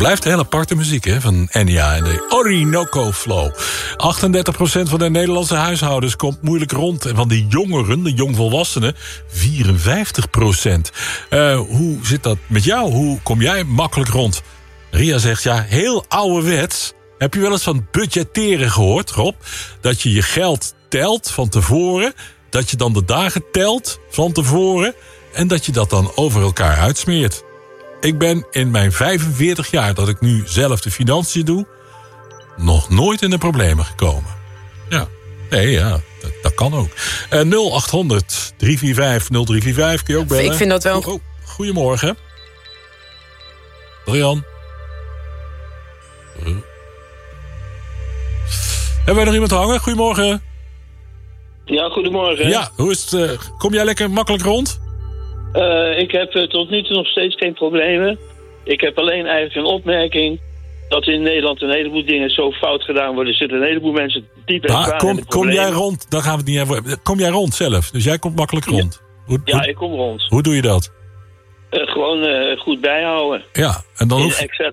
blijft heel aparte muziek, hè, van Enya en de Orinoco Flow. 38% van de Nederlandse huishoudens komt moeilijk rond. En van de jongeren, de jongvolwassenen, 54%. Hoe zit dat met jou? Hoe kom jij makkelijk rond? Ria zegt, ja, heel ouderwets. Heb je wel eens van budgetteren gehoord, Rob? Dat je je geld telt van tevoren, dat je dan de dagen telt van tevoren en dat je dat dan over elkaar uitsmeert. Ik ben in mijn 45 jaar dat ik nu zelf de financiën doe, nog nooit in de problemen gekomen. Ja, nee, ja, dat kan ook. 0800 345 0345 kun je ook bellen. Ik vind dat wel... Goedemorgen. Brian. Hebben wij nog iemand hangen? Goedemorgen. Ja, goedemorgen. Ja, hoe is het? Kom jij lekker makkelijk rond? Ik heb tot nu toe nog steeds geen problemen. Ik heb alleen eigenlijk een opmerking dat in Nederland een heleboel dingen zo fout gedaan worden. Er zitten een heleboel mensen diep en zwaar in de kom jij rond? Dan gaan we het niet even. Kom jij rond zelf? Dus jij komt makkelijk rond? Ja, ik kom rond. Hoe doe je dat? Gewoon goed bijhouden. Ja, en dan hoef